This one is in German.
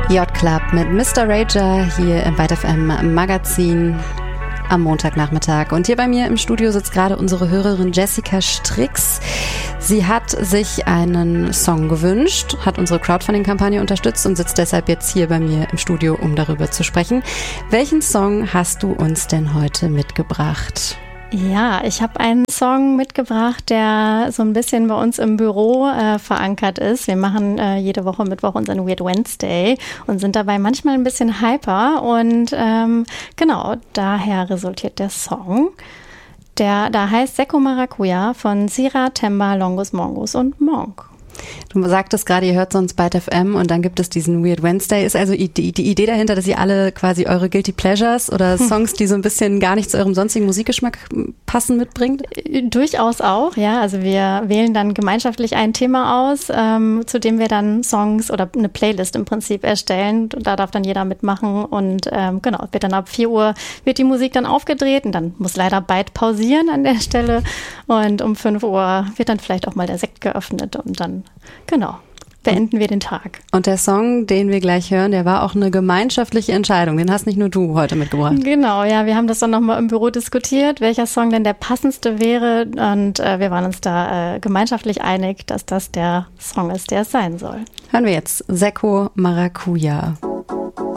J-Club mit Mr. Rager hier im Byte FM Magazin am Montagnachmittag. Und hier bei mir im Studio sitzt gerade unsere Hörerin Jessica Strix. Sie hat sich einen Song gewünscht, hat unsere Crowdfunding-Kampagne unterstützt und sitzt deshalb jetzt hier bei mir im Studio, um darüber zu sprechen. Welchen Song hast du uns denn heute mitgebracht? Ja, ich habe einen Song mitgebracht, der so ein bisschen bei uns im Büro verankert ist. Wir machen jede Woche Mittwoch unseren Weird Wednesday und sind dabei manchmal ein bisschen hyper. Und genau, daher resultiert der Song. Der da heißt Secco Maracuja von Sira, Temba, Longus, Mongus und Monk. Du sagtest gerade, ihr hört sonst Byte FM und dann gibt es diesen Weird Wednesday. Ist also die Idee dahinter, dass ihr alle quasi eure Guilty Pleasures oder Songs, die so ein bisschen gar nicht zu eurem sonstigen Musikgeschmack passen, mitbringt? Durchaus auch, ja. Also wir wählen dann gemeinschaftlich ein Thema aus, zu dem wir dann Songs oder eine Playlist im Prinzip erstellen. Da darf dann jeder mitmachen und genau, wird dann ab 4 Uhr wird die Musik dann aufgedreht und dann muss leider Byte pausieren an der Stelle und um 5 Uhr wird dann vielleicht auch mal der Sekt geöffnet und dann genau, beenden wir den Tag. Und der Song, den wir gleich hören, der war auch eine gemeinschaftliche Entscheidung. Den hast nicht nur du heute mitgebracht. Genau, ja, wir haben das dann nochmal im Büro diskutiert, welcher Song denn der passendste wäre. Und wir waren uns da gemeinschaftlich einig, dass das der Song ist, der es sein soll. Hören wir jetzt Secco Maracuja.